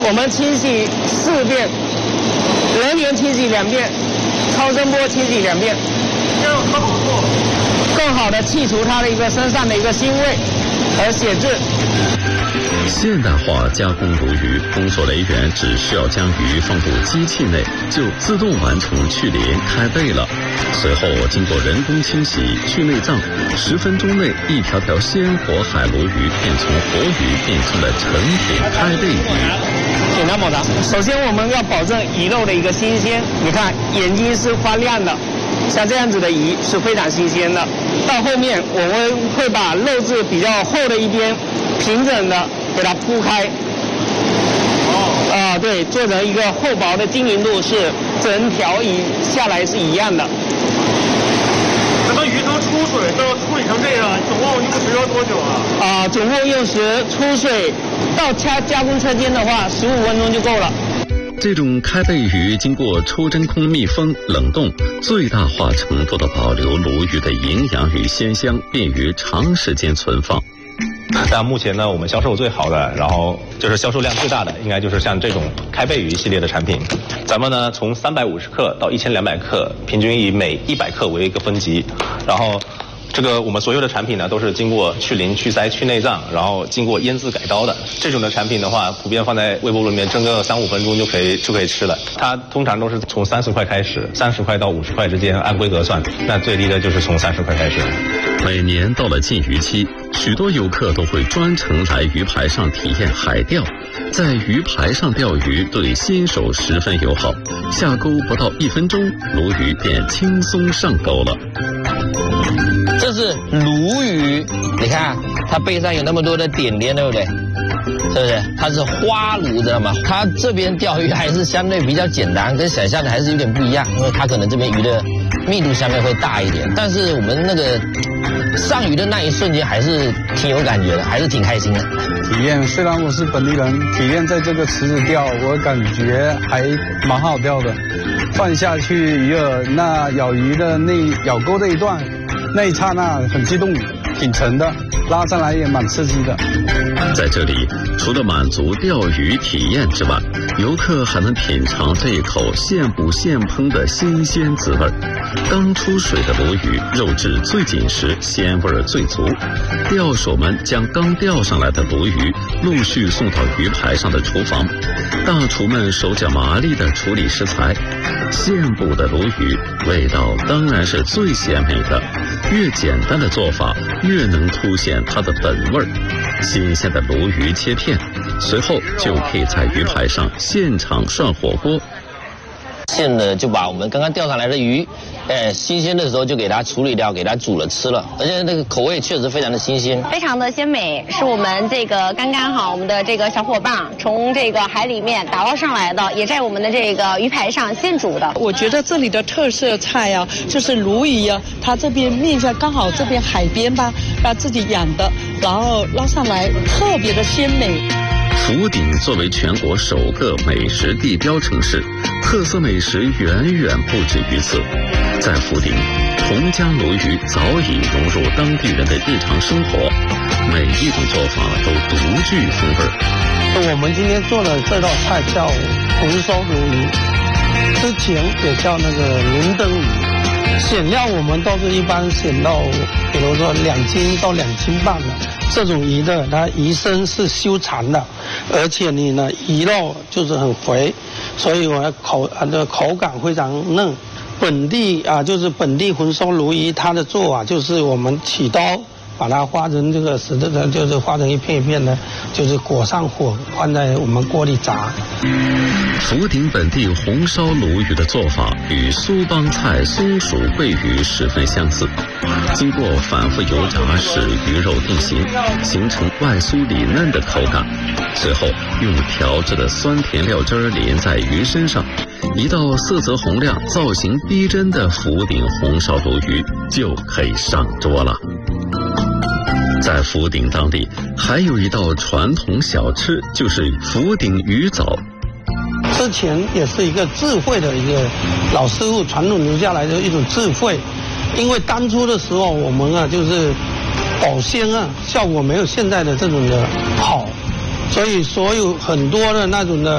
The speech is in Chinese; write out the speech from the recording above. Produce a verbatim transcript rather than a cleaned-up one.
我们清洗四遍，人员清洗两遍，超声波清洗两遍，这样更好做，更好的去除它的一个身上的一个腥味和血渍。 现代化加工鲈鱼，工作人员只需要将鱼放入机器内，就自动完成去鳞开背了。随后经过人工清洗去内脏，十分钟内一条条鲜活海鲈鱼便从活鱼变成了成品开背鱼。 简单抹茶，首先我们要保证鱼肉的一个新鲜，你看眼睛是发亮的，像这样子的鱼是非常新鲜的。到后面我们会把肉质比较厚的一边平整的给它铺开。哦，啊、呃，对，做成一个厚薄的均匀度是整条鱼下来是一样的。 这个鱼从出水到处理成这样，总共用时要多久啊？ 啊、呃，总共用时出水到加加工车间的话，十五分钟就够了。 这种开背鱼经过抽真空密封冷冻，最大化程度的保留鲈鱼的营养与鲜香，便于长时间存放。 但目前呢，我们销售最好的，然后就是销售量最大的，应该就是像这种开背鱼系列的产品。咱们呢，从三百五十克到一千两百克，平均以每一百克为一个分级，然后。这个我们所有的产品呢，都是经过去鳞、去鳃、去内脏，然后经过腌制改刀的。这种的产品的话，普遍放在微波炉里面蒸个三五分钟就可以就可以吃了。它通常都是从三十块开始，三十块到五十块之间按规格算，那最低的就是从三十块开始。 每年到了禁渔期，许多游客都会专程来鱼排上体验海钓。在鱼排上钓鱼对新手十分友好，下钩不到一分钟，鲈鱼便轻松上钩了。 这是鲈鱼，你看它背上有那么多的点点，对不对？是不是？它是花鲈，知道吗？它这边钓鱼还是相对比较简单，跟想象的还是有点不一样，因为它可能这边鱼的密度相对会大一点。但是我们那个上鱼的那一瞬间还是挺有感觉的，还是挺开心的。 体验虽然我是本地人，体验在这个池子钓，我感觉还蛮好钓的。放下去鱼饵，那咬鱼的那咬钩的一段。那一刹那很激动，挺沉的，拉上来也蛮刺激的。 在这里，除了满足钓鱼体验之外，游客还能品尝这一口现捕现烹的新鲜滋味。刚出水的鲈鱼，肉质最紧实，鲜味最足。钓手们将刚钓上来的鲈鱼陆续送到鱼排上的厨房，大厨们手脚麻利地处理食材。现捕的鲈鱼味道当然是最鲜美的，越简单的做法越能凸显它的本味儿。新鲜的鲈鱼切片，随后就可以在鱼排上现场涮火锅。 现在就把我们刚刚钓上来的鱼，呃，新鲜的时候就给它处理掉，给它煮了吃了，而且那个口味确实非常的新鲜， 非常的鲜美，是我们这个刚刚好我们的这个小伙伴从这个海里面打捞上来的，也在我们的这个鱼排上现煮的。 我觉得这里的特色菜啊，就是鲈鱼啊，它这边面向刚好这边海边吧，把自己养的，然后捞上来，特别的鲜美。 福鼎作为全国首个美食地标城市，特色美食远远不止于此。在福鼎，洪江鲈鱼早已融入当地人的日常生活，每一种做法都独具风味。 我们今天做的这道菜叫红烧鲈鱼，之前也叫那个明灯鱼。选料我们都是一般选到，比如说两斤到两斤半的这种鱼的，它鱼身是修长的，而且你呢鱼肉就是很肥，所以我口啊的口感非常嫩。本地啊就是本地红烧鲈鱼，它的做法就是我们起刀把它划成这个实的的，就是划成一片一片的，就是裹上火放在我们锅里炸。 福鼎本地红烧鲈鱼的做法与苏帮菜松鼠桂鱼十分相似，经过反复油炸使鱼肉定型，形成外酥里嫩的口感，随后用调制的酸甜料汁儿淋在鱼身上，一道色泽红亮、造型逼真的福鼎红烧鲈鱼就可以上桌了。在福鼎当地还有一道传统小吃，就是福鼎鱼枣。 之前也是一个智慧的一个老师傅传统留下来的一种智慧，因为当初的时候我们啊就是保鲜啊效果没有现在的这种的好，所以所有很多的那种的